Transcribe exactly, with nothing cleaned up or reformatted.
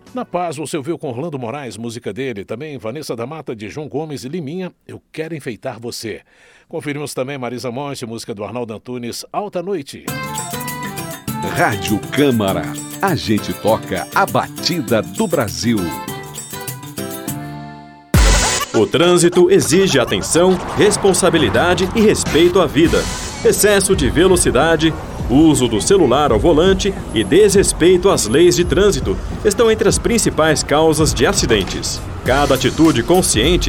Na Paz, você ouviu com Orlando Moraes, música dele. Também Vanessa da Mata, de João Gomes e Liminha, Eu Quero Enfeitar Você. Conferimos também Marisa Monte, música do Arnaldo Antunes, Alta Noite. Rádio Câmara, a gente toca a batida do Brasil. O trânsito exige atenção, responsabilidade e respeito à vida. Excesso de velocidade, uso do celular ao volante e desrespeito às leis de trânsito estão entre as principais causas de acidentes. Cada atitude consciente